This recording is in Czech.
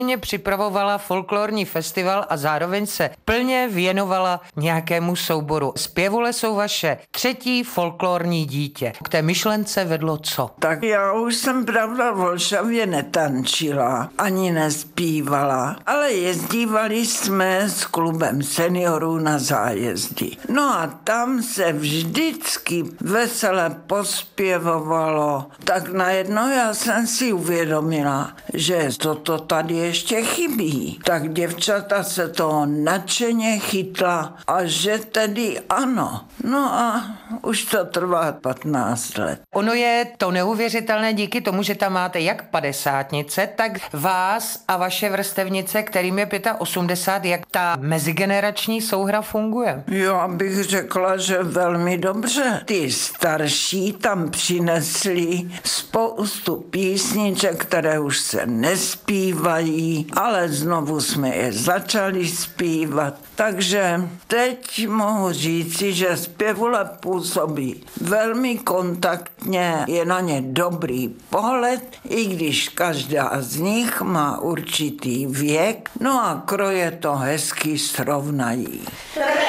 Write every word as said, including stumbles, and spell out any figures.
mě připravovala folklorní festival a zároveň se plně věnovala nějakému souboru. Zpěvule jsou vaše třetí folklorní dítě. K té myšlence vedlo co? Tak já už jsem pravda v Olšavě netančila, ani nespívala, ale jezdívali jsme s klubem seniorů na zájezdy. No a tam se vždycky vesele pospěvovalo. Tak najednou já jsem si uvědomila, že toto tady ještě chybí. Tak děvčata se toho nadšeně chytla a že tedy ano. No a už to trvá patnáct let. Ono je to neuvěřitelné díky tomu, že tam máte jak padesátnice, tak vás a vaše vrstevnice, kterým je osmdesát pět, jak ta mezigenerační souhra funguje. Jo, bych řekla, že velmi dobře. Ty starší tam přinesli spoustu písniček, které už se nespívají, ale znovu jsme je začali zpívat. Takže teď mohu říci, že zpěvule působí velmi kontaktně, je na ně dobrý pohled, i když každá z nich má určitý věk, no a kroje to hezky srovnají.